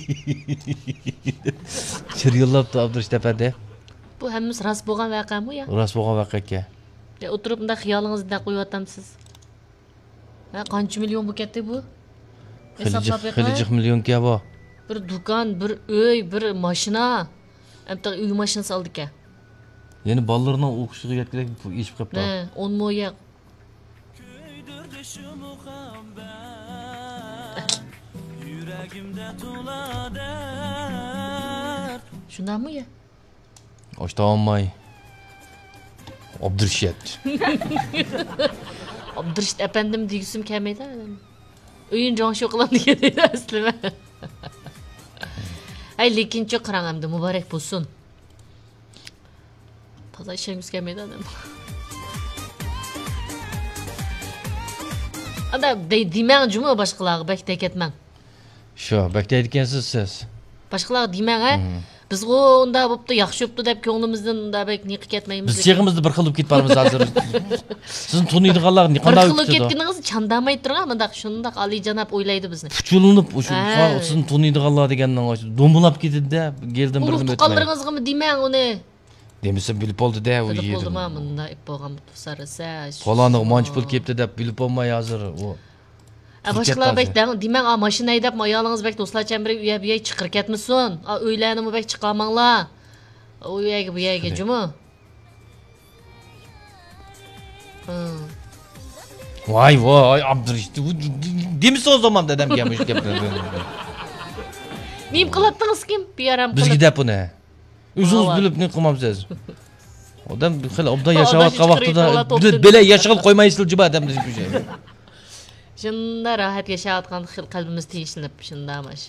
Çır yollaptı Abdurrashid efendi. Bu hemmimiz rast bo'lgan voqeami ya? Rast bo'lgan voqea ekan. O'tirib bunda xiyolingizni qo'yapsiz. Ha, qancha million bu ketdi bu? Xilijik millionga bu. Bir do'kon, bir uy, bir mashina. Hamda uy mashinasi oldik ekan. Yeni ballarına o'qishiga yetkazib ish qilibdi. Ne, 10 moya. Shundaymi ya? Oshta olmay. Abdurrashid. Abdurrashid efendim degisim kelmaydi. Uyun jo'nshu qilam deganda aslida. Ay lekin çok qarang hamda muborak bo'lsin. Toza işimiz gelmedi adam. Ada deymang cuma başqalarga bak teketmang. Shu, bakdaydi ekansiz siz. Başqalar deymang ha. Biz unda bo'pti, yaxshi bo'pti deb ko'nglimizdan unda bak ne qilib ketmaymiz. Biz cheg'imizni bir xil bo'lib ketibmiz hozir. Sizni tuniydiganlar qanday qilib ketganingizni chandamay turgan, mundaq shundaq oliyjanob o'ylaydi bizni. Puchulinib o'sha sizni tuniydiganlar degandan do'mbulab ketdi-da, geldim bir nima o'tmay. Qoldirganingizmi demang uni. Demasa bilib bo'ldi-da u yerda. yerda. Bilib bo'ldimi bunda ip bo'lgan sarasa. Polani manch pul ketdi deb bilib bo'lmay hozir u. Başqalar bek demang, mashina haydab ayolingiz bek do'stlarcha bir uya chiqirib ketmasin. Uylarni bek chiqamanglar. U yerga bu yerga jumi. Vay Abdurrashid. Demisa o zaman dedem gelmiş gaplarni. Nim qilyapsiz kim? Biyaram qilib. Bizga deb buni. O'zingiz bilib ne qilmamsiz? Odam xil obda yashayotgan vaqtida bela yashag'il qo'ymaysizlar jiba odam deb bir şey. Shunda rahat yashayotgan xil qalbimiz tinchlanib shundamish.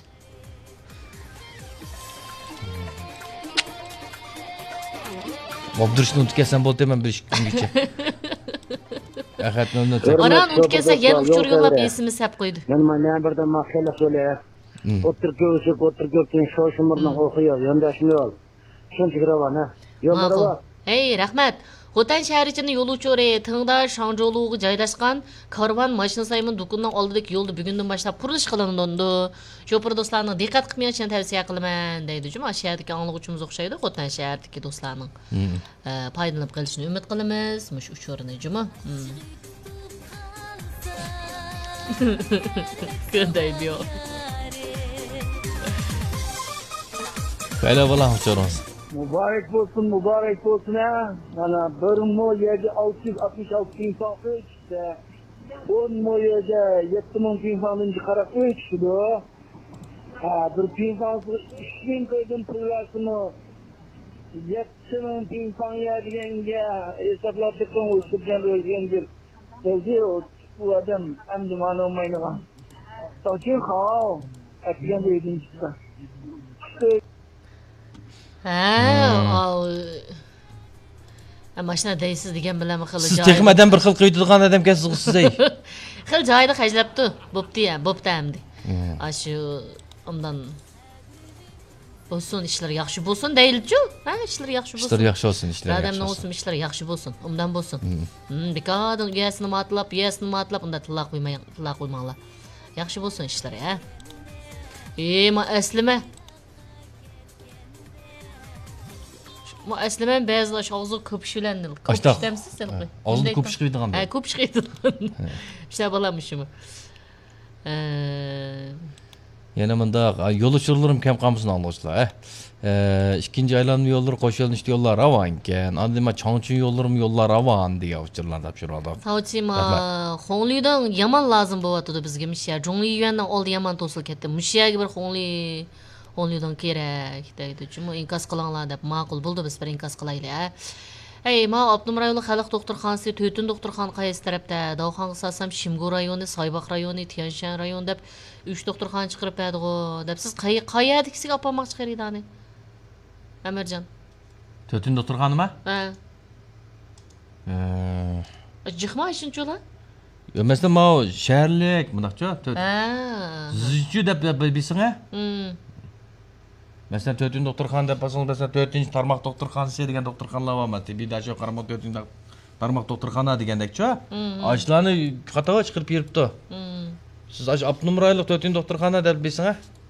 Abdurrashidni unutkasan bo'ldi men bir kungacha. Axatni unutib. Aran unutkasak yana uchur yo'llab esimiz hab qo'ydi. Mana birdan mahalla so'layap. O'tirib shoshimurni o'qiyor, yondashmay. Shuncha giravana. Yo'llar. Hey, rahmat. Xotan shahar ichida yo'lovchi Tыңda Shangzhouga joylashgan karvon mashina sayman do'konning oldidagi yo'lda bugundan boshlab qurilish qilinadi. Shopir do'stlarning diqqat qilmayotgan tavsiya qilaman deydi. Juma shahardagi anglag'uchimiz o'xshaydi. Xotan shahardagi do'stlarning foydalanib qolishini umid qilamiz. Mush uchurni juma. Qanday diyor. Qayla bo'lan uchurimiz. Mübarek olsun ha. Mana 1.766 insan işte. 10.7 insanın qarab o'tishdi. Ha, bir insan 3000 qo'ydim pullarni. 7000 inson yeganga hisoblab chiqqan o'sibgan o'zingdir. O'zi bu odam endi mana olmaydigan. To'g'ri, aytgan deydiңizda. Mashina deysiz degan bilan xil Siz texmadan bir xil qo'ydigan odam ekansiz siz. Xil joyida hajlabdi. Bo'pti hamdi. Shu undan bo'lsin, ishlar yaxshi bo'lsin deyilchi. Ha, ishlar yaxshi bo'lsin. Ishlar yaxshi bo'lsin, ishlar yaxshi. Odamning o'zim ishlar yaxshi bo'lsin. Undan bo'lsin. Bekadın uyasini matlab, unda tilla qo'ymanglar. Yaxshi bo'lsin ishlar, ha. Ma aslima Ma aslında bazılar ağzı köpüşülendi. Köpüştemsiz sen qo'y. Ağzı köpüş qiydigan. Ha, köpüş qiydigan. İşte balamışım. Yana bunda yol uçurlarım kam qamısın anlaşılar. İkinci aylanma yolları qo'shilishdi yollar avan ekan. Adima Changchun yollar avan deya uçurlar topshiradi. Savchima Honglidan yaman lazım bo'lyapti bizga misha. Zhongliyuandan oldi yaman to'silib ketdi. Mishaga bir Honglidan kerak deydi. Chunki inkos qilinglar deb ma'qul bo'ldi, biz bir inkos qilaylik. Hey, ma Abdum rayoni xalq doktorxonasi, To'ytun doktorxona qaysi tarafda? Dovxonga salsam Shimgu rayoni, Soybaq rayoni, Tianshan rayoni deb 3 doktorxona chiqarib berdi-ku. Deb siz qayerdikisiga olmoqchi xaridani? Amirjon. To'ytun doktorxonami? Ha. Jixma shunchalar? Mesela ma shaharlik, bunaqcha. Ha. Zicchu deb bilsang-a? Mesela To'ytun doktorxona deb basang, mesela 4-chi tarmoq doktorxonasi degan doktorxonalar bor. Tibida shu qarama 4-chi tarmoq doktorxona degandek-chi. Ashlarni qatava chiqarib beribdi. Siz Abdum rayonlik 4-chi doktorxona deb bilsang-a?